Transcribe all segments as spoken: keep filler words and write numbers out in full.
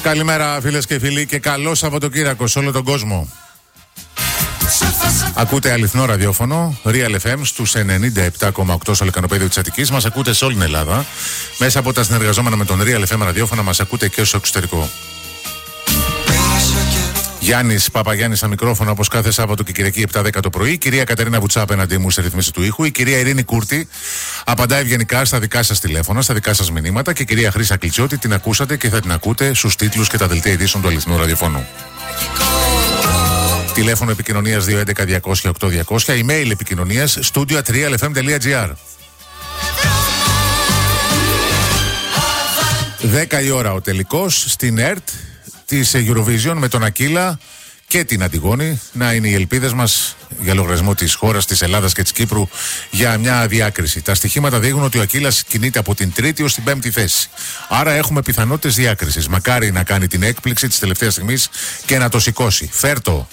Καλημέρα φίλες και φίλοι και καλό Σαββατοκύριακο σε όλο τον κόσμο. Ακούτε αληθινό ραδιόφωνο, Real εφ εμ στους ενενήντα επτά κόμμα οκτώ στο λεκανοπέδιο της Αττικής. Μας ακούτε σε όλη την Ελλάδα. Μέσα από τα συνεργαζόμενα με τον Real εφ εμ ραδιόφωνα μας ακούτε και στο εξωτερικό. Γιάννης Παπαγιάννης στα μικρόφωνα, όπως κάθε Σάββατο και Κυριακή επτά δέκα το πρωί. Η κυρία Κατερίνα Βουτσά απέναντί μου σε ρυθμίση του ήχου. Η κυρία Ειρήνη Κούρτη απαντάει ευγενικά στα δικά σας τηλέφωνα, στα δικά σας μηνύματα. Και η κυρία Χρύσα Κλιτσιώτη την ακούσατε και θα την ακούτε στους τίτλους και τα δελτία ειδήσεων του αληθινού ραδιοφώνου. Τηλέφωνο επικοινωνίας δύο έντεκα διακόσια οκτώ διακόσια. Email επικοινωνίας studio at real f m dot g r. δέκα η ώρα ο τελικός στην ΕΡΤ της Eurovision με τον Ακύλα και την Αντιγόνη. Να είναι οι ελπίδες μας για λογαριασμό της χώρας, της Ελλάδας και της Κύπρου για μια διάκριση. Τα στοιχήματα δείχνουν ότι ο Ακύλας κινείται από την τρίτη ως την πέμπτη θέση. Άρα έχουμε πιθανότητες διάκρισης. Μακάρι να κάνει την έκπληξη της τελευταίας στιγμής και να το σηκώσει. Φέρτο.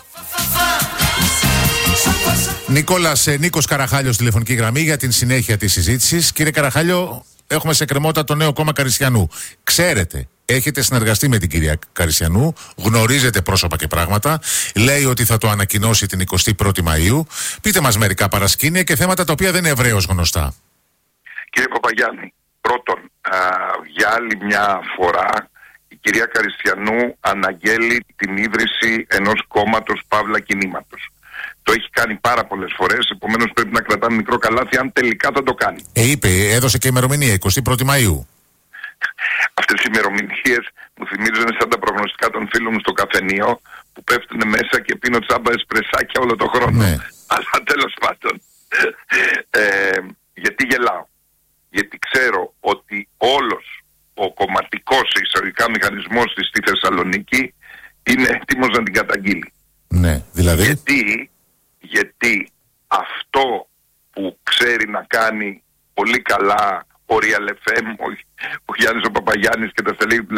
Νικόλας, Νίκος Καραχάλιος, τηλεφωνική γραμμή για την συνέχεια της συζήτησης. Κύριε Καραχάλιο, έχουμε σε κρεμότητα το νέο κόμμα Καριστιανού. Ξέρετε, έχετε συνεργαστεί με την κυρία Καριστιανού, γνωρίζετε πρόσωπα και πράγματα. Λέει ότι θα το ανακοινώσει την εικοστή πρώτη Μαΐου. Πείτε μας μερικά παρασκήνια και θέματα τα οποία δεν είναι ευρέως γνωστά. Κύριε Παπαγιάννη, πρώτον, α, για άλλη μια φορά η κυρία Καριστιανού αναγγέλει την ίδρυση ενός κόμματος παύλα κινήματος. Το έχει κάνει πάρα πολλές φορές, επομένως πρέπει να κρατάμε μικρό καλάθι αν τελικά θα το κάνει. Ε, είπε, έδωσε και ημερομηνία, εικοστή πρώτη Μαΐου. Αυτές οι ημερομηνίες μου θυμίζουν σαν τα προγνωστικά των φίλων μου στο καφενείο που πέφτουν μέσα και πίνω τσάμπα εσπρεσάκια όλο το χρόνο. Ναι. Αλλά τέλος πάντων. ε, γιατί γελάω? Γιατί ξέρω ότι όλος ο κομματικός εισαγωγικά μηχανισμός της στη Θεσσαλονίκη είναι έτοιμος να την καταγγείλει. Ναι, δηλαδή. Γιατί, γιατί αυτό που ξέρει να κάνει πολύ καλά ο Real εφ εμ, ο, ο Γιάννης ο Παπαγιάννης και τα στελέχη